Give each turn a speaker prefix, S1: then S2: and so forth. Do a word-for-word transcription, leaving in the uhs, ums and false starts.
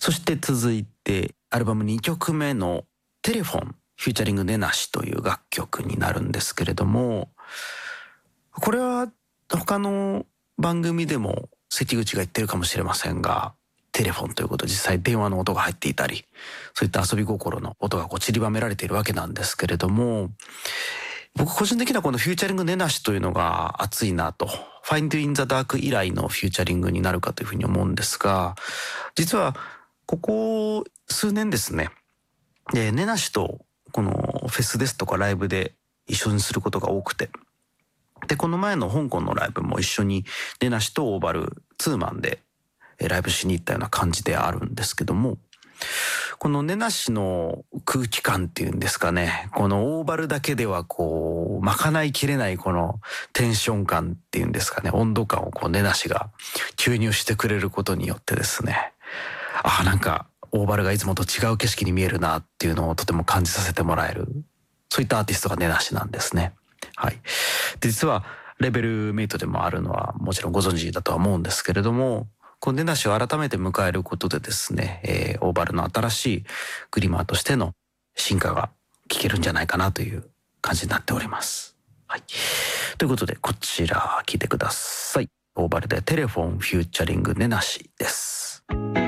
S1: そして続いてアルバムにきょくめのテレフォンフューチャリングネナシという楽曲になるんですけれども、これは他の番組でも関口が言ってるかもしれませんが、テレフォンということ、実際電話の音が入っていたり、そういった遊び心の音がこう散りばめられているわけなんですけれども、僕個人的にはこのフューチャリングネナシというのが熱いなと、ファインドインザダーク以来のフューチャリングになるかというふうに思うんですが、実はここ数年ですね、でネナシとこのフェスですとかライブで一緒にすることが多くて、でこの前の香港のライブも一緒にネナシとオーバルツーマンでライブしに行ったような感じであるんですけども、このネナシの空気感っていうんですかね、このオーバルだけではこう賄いきれないこのテンション感っていうんですかね、温度感をこうネナシが注入してくれることによってですね、ああなんかオーバルがいつもと違う景色に見えるなっていうのをとても感じさせてもらえる、そういったアーティストがネナシなんですね。はい。で実はレベルメイトでもあるのはもちろんご存知だとは思うんですけれども、このネナシを改めて迎えることでですね、えー、オーバルの新しいグリマーとしての進化が聞けるんじゃないかなという感じになっております。はい。ということでこちら聞いてください。オーバルでテレフォンフューチャリングネナシです。